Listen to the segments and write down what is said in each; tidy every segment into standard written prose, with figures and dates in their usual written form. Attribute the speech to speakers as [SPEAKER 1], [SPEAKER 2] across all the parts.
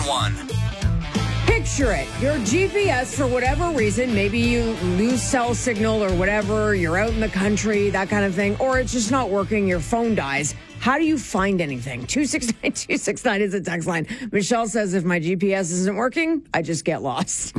[SPEAKER 1] 911.
[SPEAKER 2] Picture it. Your GPS, for whatever reason, maybe you lose cell signal or whatever, you're out in the country, that kind of thing, or it's just not working, your phone dies. How do you find anything? 269-269 is a text line. Michelle says, if my GPS isn't working, I just get lost.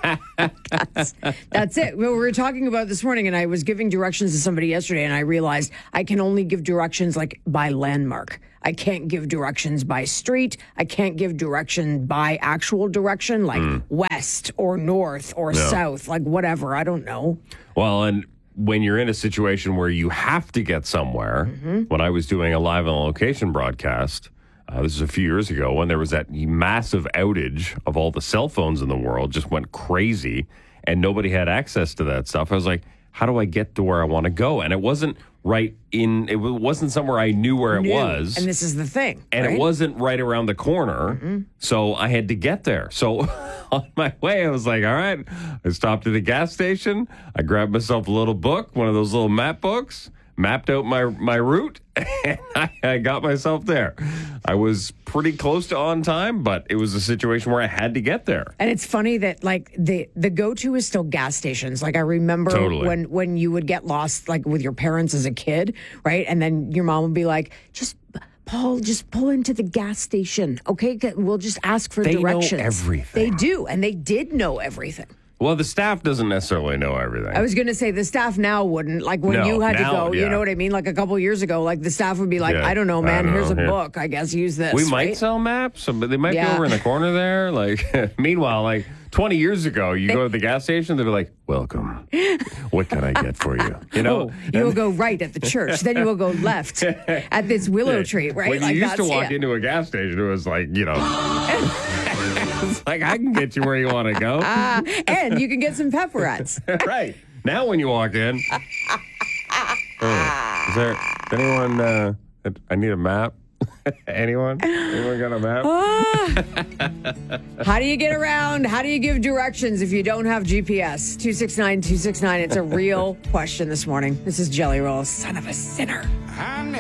[SPEAKER 2] That's it. We were talking about this morning, and I was giving directions to somebody yesterday, and I realized I can only give directions like by landmark. I can't give directions by street. I can't give direction by actual direction, like west or north or south, like whatever. I don't know.
[SPEAKER 3] Well, and when you're in a situation where you have to get somewhere, when I was doing a live on location broadcast, this is a few years ago, when there was that massive outage of all the cell phones in the world, just went crazy, and nobody had access to that stuff. I was like, how do I get to where I want to go? And it wasn't it wasn't somewhere I knew where it was.
[SPEAKER 2] And this is the thing.
[SPEAKER 3] And
[SPEAKER 2] right?
[SPEAKER 3] It wasn't right around the corner. So I had to get there. So on my way, I was like, all right, I stopped at a gas station. I grabbed myself a little book, one of those little map books, mapped out my route, and I got myself there. I was pretty close to on time, but it was a situation where I had to get there.
[SPEAKER 2] And it's funny that like the go-to is still gas stations. Like I remember when you would get lost like with your parents as a kid, right? And then your mom would be like, just pull into the gas station. Okay, we'll just ask for directions.
[SPEAKER 3] They know everything.
[SPEAKER 2] They do, and they did know everything.
[SPEAKER 3] Well, the staff doesn't necessarily know everything.
[SPEAKER 2] I was going to say the staff now wouldn't. Like when you had to go, you know what I mean? Like a couple years ago, like the staff would be like, I don't know, man, here's a book. I guess use this.
[SPEAKER 3] We might sell maps, but they might be over in the corner there. Like, meanwhile, like 20 years ago, you go to the gas station, they'd be like, welcome. What can I get for you? You know?
[SPEAKER 2] You will go right at the church. Then you will go left at this willow tree, right?
[SPEAKER 3] When you used to walk into a gas station, it was like, you know... It's like, I can get you where you want to go.
[SPEAKER 2] And you can get some pepperettes.
[SPEAKER 3] Right. Now when you walk in. Is there anyone, I need a map? Anyone? Anyone got a map?
[SPEAKER 2] How do you get around? How do you give directions if you don't have GPS? 269-269. It's a real question this morning. This is Jelly Roll, son of a sinner.